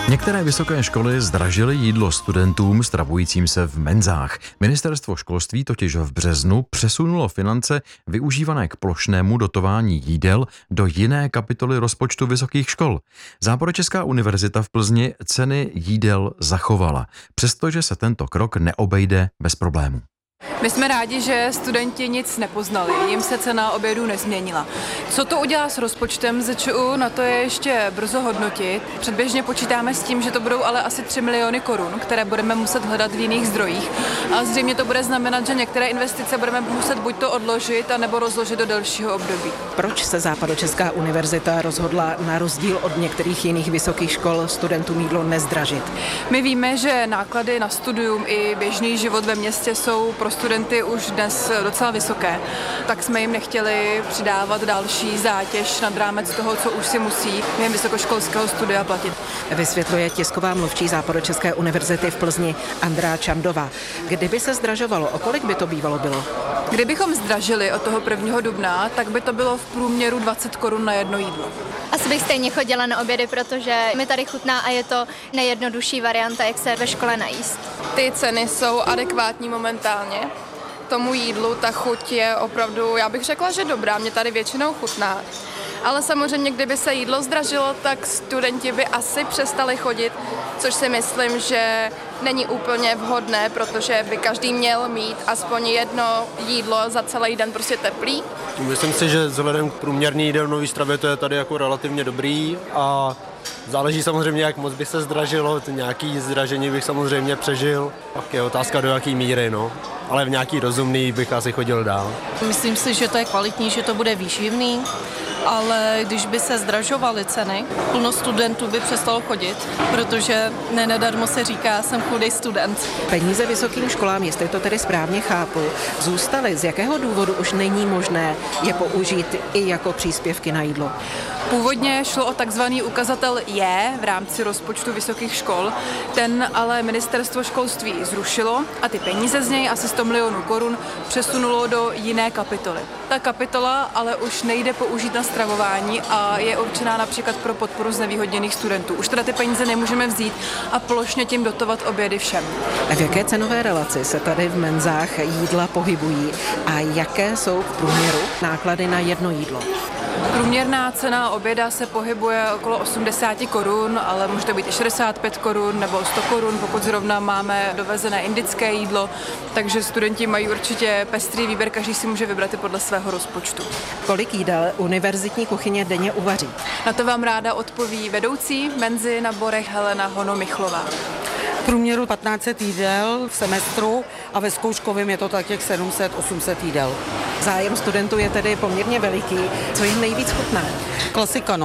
Některé vysoké školy zdražily jídlo studentům stravujícím se v menzách. Ministerstvo školství totiž v březnu přesunulo finance využívané k plošnému dotování jídel do jiné kapitoly rozpočtu vysokých škol. Západočeská univerzita v Plzni ceny jídel zachovala, přestože se tento krok neobejde bez problémů. My jsme rádi, že studenti nic nepoznali, jim se cena obědů nezměnila. Co to udělá s rozpočtem ZČU, na to je ještě brzo hodnotit. Předběžně počítáme s tím, že to budou ale asi 3 miliony korun, které budeme muset hledat v jiných zdrojích. A zřejmě to bude znamenat, že některé investice budeme muset buď to odložit, anebo rozložit do delšího období. Proč se Západočeská univerzita rozhodla na rozdíl od některých jiných vysokých škol studentům jídlo nezdražit? My víme, že náklady na studium i běžný život ve městě jsou pro studenty už dnes docela vysoké, tak jsme jim nechtěli přidávat další zátěž nad rámec toho, co už si musí během vysokoškolského studia platit. Vysvětluje tisková mluvčí Západočeské univerzity v Plzni Andrá Čandová. Kdyby se zdražovalo, o kolik by to bývalo bylo? Kdybychom zdražili od toho 1. dubna, tak by to bylo v průměru 20 korun na jedno jídlo. Asi bych stejně chodila na obědy, protože mi tady chutná a je to nejjednodušší varianta, jak se ve škole najíst. Ty ceny jsou adekvátní momentálně tomu jídlu, ta chuť je opravdu, já bych řekla, že dobrá, mě tady většinou chutná. Ale samozřejmě, kdyby se jídlo zdražilo, tak studenti by asi přestali chodit, což si myslím, že není úplně vhodné, protože by každý měl mít aspoň jedno jídlo za celý den prostě teplý. Myslím si, že vzhledem k průměrné jídelnové stravě to je tady jako relativně dobrý a záleží samozřejmě, jak moc by se zdražilo, nějaký zdražení bych samozřejmě přežil, pak je otázka do jaký míry, ale v nějaký rozumný bych asi chodil dál. Myslím si, že to je kvalitní, že to bude výživný, ale když by se zdražovaly ceny, plno studentů by přestalo chodit, protože nenadarmo se říká, jsem chudý student. Peníze vysokým školám, jestli to tedy správně chápu, zůstaly. Z jakého důvodu už není možné je použít i jako příspěvky na jídlo? Původně šlo o takzvaný ukazatel J v rámci rozpočtu vysokých škol, ten ale ministerstvo školství zrušilo a ty peníze z něj, asi 100 milionů korun, přesunulo do jiné kapitoly. Ta kapitola ale už nejde použít na stravování a je určená například pro podporu znevýhodněných studentů. Už teda ty peníze nemůžeme vzít a plošně tím dotovat obědy všem. V jaké cenové relaci se tady v menzách jídla pohybují a jaké jsou v průměru náklady na jedno jídlo? Průměrná cena oběda se pohybuje okolo 80 korun, ale může to být i 65 korun nebo 100 korun, pokud zrovna máme dovezené indické jídlo, takže studenti mají určitě pestrý výběr, každý si může vybrat i podle svého rozpočtu. Kolik jídel univerzitní kuchyně denně uvaří? Na to vám ráda odpoví vedoucí menzy na Borech Helena Hono-Michlová. V průměru 1500 jídel v semestru a ve zkouškovém je to tak těch 700-800 jídel. Zájem studentů je tedy poměrně veliký. Co jim nejvíc chutná? Klasika,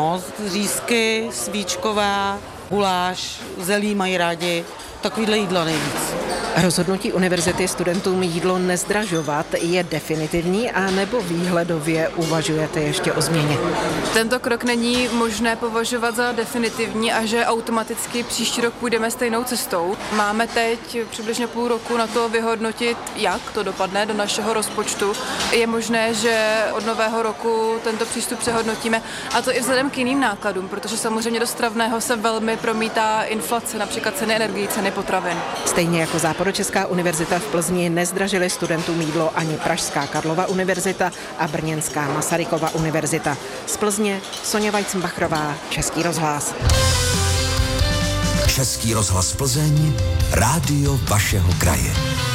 řízky, svíčková, guláš, zelí mají rádi, takovýhle jídla nejvíc. Rozhodnutí univerzity studentům jídlo nezdražovat je definitivní a nebo výhledově uvažujete ještě o změně? Tento krok není možné považovat za definitivní a že automaticky příští rok půjdeme stejnou cestou. Máme teď přibližně půl roku na to vyhodnotit, jak to dopadne do našeho rozpočtu. Je možné, že od nového roku tento přístup přehodnotíme a to i vzhledem k jiným nákladům, protože samozřejmě do stravného se velmi promítá inflace, například ceny energií, ceny potravin. Stejně jako Západočeská univerzita v Plzni nezdražily studentům jídlo ani Pražská Karlova univerzita a Brněnská Masarykova univerzita. Z Plzně Soňa Weitzenbachrová, Český rozhlas. Český rozhlas Plzeň, rádio vašeho kraje.